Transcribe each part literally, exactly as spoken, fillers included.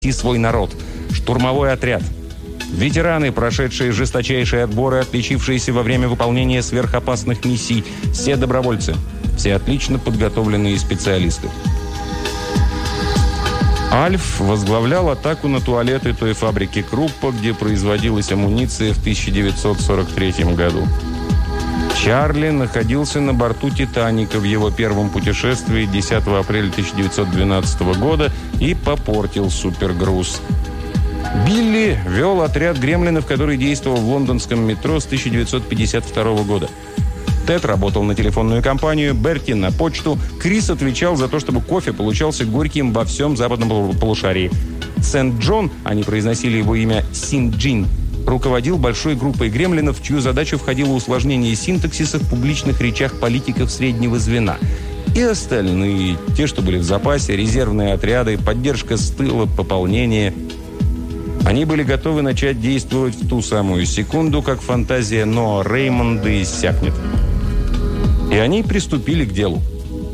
свой народ. Штурмовой отряд. Ветераны, прошедшие жесточайшие отборы, отличившиеся во время выполнения сверхопасных миссий. Все добровольцы. Все отлично подготовленные специалисты. Альф возглавлял атаку на туалеты той фабрики Круппа, где производилась амуниция в тысяча девятьсот сорок третьем году. Чарли находился на борту «Титаника» в его первом путешествии десятого апреля тысяча девятьсот двенадцатого года и попортил супергруз. Билли вел отряд гремлинов, который действовал в лондонском метро с тысяча девятьсот пятьдесят второго года. Тед работал на телефонную компанию, Берти на почту, Крис отвечал за то, чтобы кофе получался горьким во всем западном полушарии. Сент-Джон, они произносили его имя Синт-Джин, руководил большой группой гремлинов, в чью задачу входило усложнение синтаксиса в публичных речах политиков среднего звена. И остальные, те, что были в запасе, резервные отряды, поддержка с тыла, пополнение. Они были готовы начать действовать в ту самую секунду, как фантазия Ноа Реймонда иссякнет. И они приступили к делу.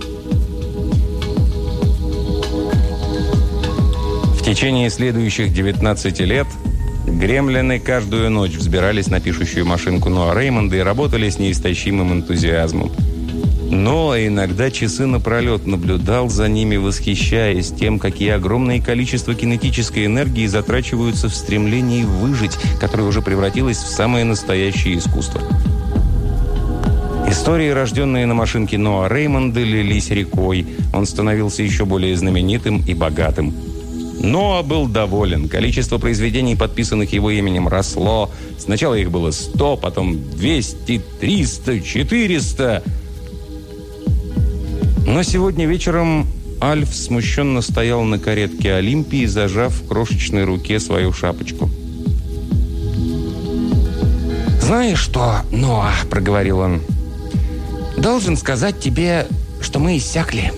В течение следующих девятнадцати лет гремлины каждую ночь взбирались на пишущую машинку Ноа Реймонда и работали с неистощимым энтузиазмом. Но иногда часы напролет наблюдал за ними, восхищаясь тем, какие огромные количества кинетической энергии затрачиваются в стремлении выжить, которое уже превратилось в самое настоящее искусство. Истории, рожденные на машинке Ноа Реймонда, лились рекой. Он становился еще более знаменитым и богатым. Ноа был доволен. Количество произведений, подписанных его именем, росло. Сначала их было сто, потом двести, триста, четыреста. Но сегодня вечером Альф смущенно стоял на каретке Олимпии, зажав в крошечной руке свою шапочку. «Знаешь что, Ноа?» – проговорил он. «Должен сказать тебе, что мы иссякли».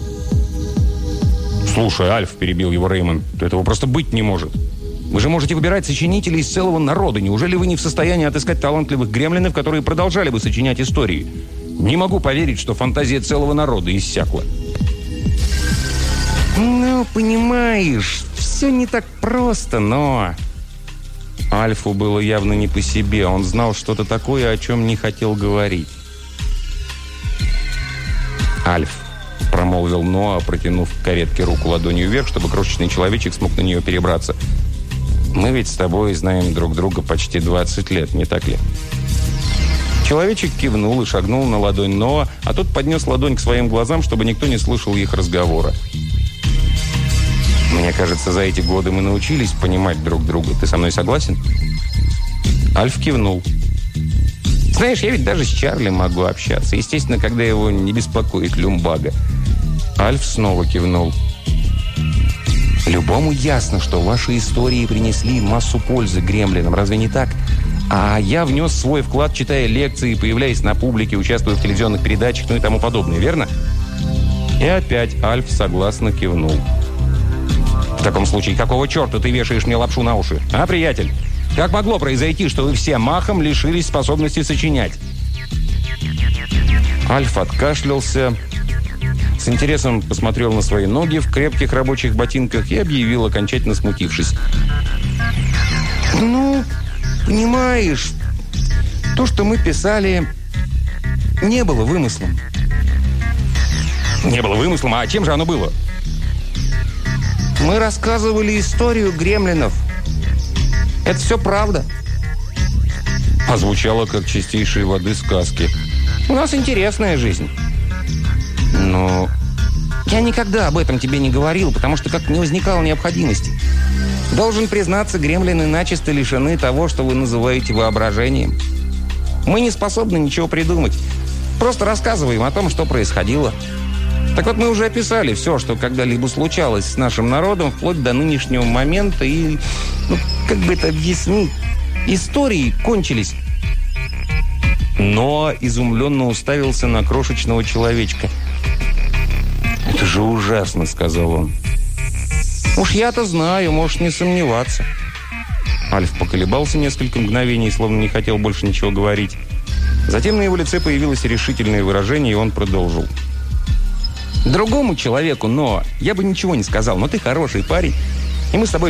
«Слушай, Альф», – перебил его Реймонд, – «этого просто быть не может. Вы же можете выбирать сочинителей из целого народа. Неужели вы не в состоянии отыскать талантливых гремлинов, которые продолжали бы сочинять истории? Не могу поверить, что фантазия целого народа иссякла». «Ну, понимаешь, все не так просто, но...» Альфу было явно не по себе. Он знал что-то такое, о чем не хотел говорить. «Альф», — промолвил Ноа, протянув к каретке руку ладонью вверх, чтобы крошечный человечек смог на нее перебраться. «Мы ведь с тобой знаем друг друга почти двадцать лет, не так ли?» Человечек кивнул и шагнул на ладонь Ноа, а тот поднес ладонь к своим глазам, чтобы никто не слышал их разговора. «Мне кажется, за эти годы мы научились понимать друг друга. Ты со мной согласен?» Альф кивнул. «Знаешь, я ведь даже с Чарли могу общаться. Естественно, когда его не беспокоит люмбага». Альф снова кивнул. «Любому ясно, что ваши истории принесли массу пользы гремлинам. Разве не так? А я внес свой вклад, читая лекции, появляясь на публике, участвуя в телевизионных передачах, ну и тому подобное, верно?» И опять Альф согласно кивнул. «В таком случае, какого черта ты вешаешь мне лапшу на уши? А, приятель? Как могло произойти, что вы все махом лишились способности сочинять?» Альф откашлялся, с интересом посмотрел на свои ноги в крепких рабочих ботинках и объявил, окончательно смутившись. «Ну, понимаешь, то, что мы писали, не было вымыслом». «Не было вымыслом? А чем же оно было?» «Мы рассказывали историю гремлинов. Это все правда». Озвучало, как чистейшей воды сказки. «У нас интересная жизнь». «Но...» «Я никогда об этом тебе не говорил, потому что как-то не возникало необходимости. Должен признаться, гремлины начисто лишены того, что вы называете воображением. Мы не способны ничего придумать. Просто рассказываем о том, что происходило. Так вот, мы уже описали все, что когда-либо случалось с нашим народом, вплоть до нынешнего момента, и, ну, как бы это объяснить, истории кончились». Ноа изумленно уставился на крошечного человечка. «Это же ужасно», — сказал он. «Уж я-то знаю, можешь не сомневаться». Альф поколебался несколько мгновений, словно не хотел больше ничего говорить. Затем на его лице появилось решительное выражение, и он продолжил. «Другому человеку, но я бы ничего не сказал, но ты хороший парень. И мы с тобой